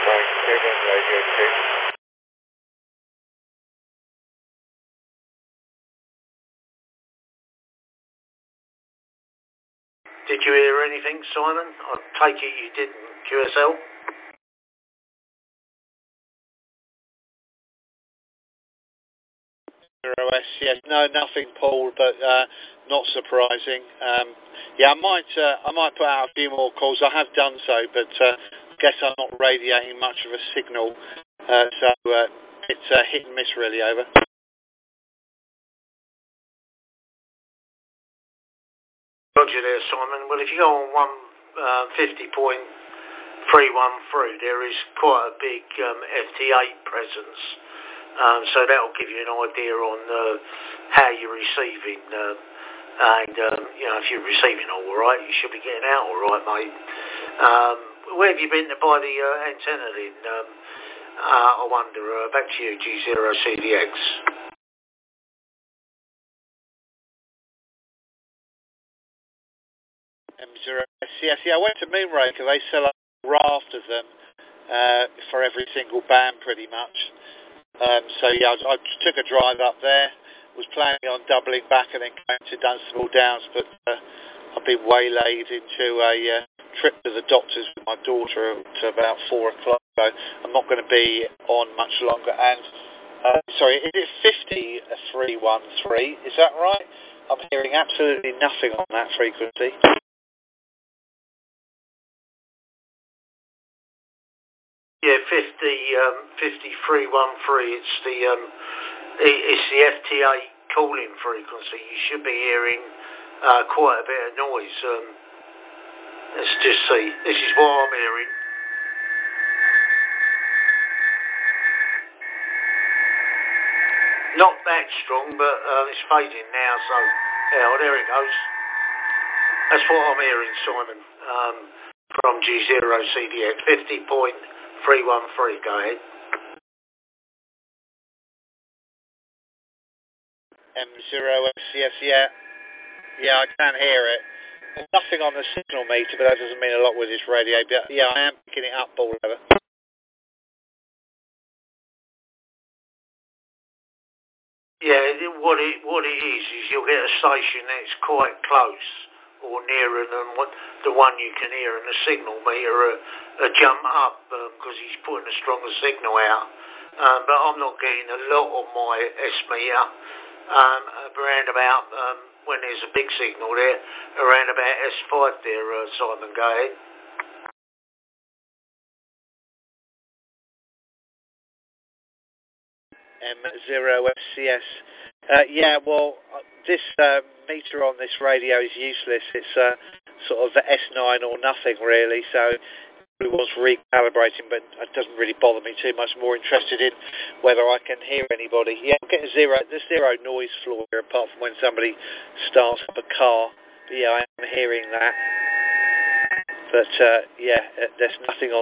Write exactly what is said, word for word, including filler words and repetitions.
Mike seven, radio check. Did you hear anything, Simon? I take it you didn't, Q S L? zero S, yes. No, nothing, Paul, but uh, not surprising. Um, yeah, I might uh, I might put out a few more calls. I have done so, but uh, I guess I'm not radiating much of a signal. Uh, so uh, it's uh, hit and miss, really, over. Roger there, Simon. Well, if you go on one fifty point three one three, there is quite a big um, F T eight presence. Um, so that'll give you an idea on uh, how you're receiving. Uh, and, um, you know, if you're receiving all right, you should be getting out all right, mate. Um, where have you been to buy the uh, antenna then? Um, uh, I wonder. Uh, back to you, G zero C D X. M zero S, yes. Yeah, I went to Moonraker. They sell a raft of them uh, for every single band, pretty much. Um, so yeah, I, I took a drive up there, was planning on doubling back and then going to Dunstable Downs, but uh, I've been waylaid into a uh, trip to the doctors with my daughter at about four o'clock, so I'm not going to be on much longer. And, uh, sorry, is it fifty three one three, is that right? I'm hearing absolutely nothing on that frequency. Yeah, fifty, um, fifty-three one three, it's the, um, it's the F T eight calling frequency. You should be hearing uh, quite a bit of noise. Um, let's just see. This is what I'm hearing. Not that strong, but uh, it's fading now, so, yeah, well, there it goes. That's what I'm hearing, Simon, um, from G zero C D X, fifty point three one three, go ahead. M zero S, yes, yeah. Yeah, I can hear it. There's nothing on the signal meter, but that doesn't mean a lot with this radio. But yeah, I am picking it up, Paul. Over. Yeah, what it what it is is you'll get a station that's quite close or nearer than what the one you can hear, and the signal meter uh, uh, jump up because um, he's putting a stronger signal out. Um, but I'm not getting a lot on my S meter. Um, around about um, when there's a big signal there, around about S five there, uh, Simon, go ahead. M zero S C S. Uh, yeah, well, this uh, meter on this radio is useless. It's uh, sort of S nine or nothing, really, so it was recalibrating, but it doesn't really bother me too much. More interested in whether I can hear anybody. Yeah, I'm getting zero, there's zero noise floor here, apart from when somebody starts up a car. But yeah, I am hearing that. But uh, yeah, there's nothing on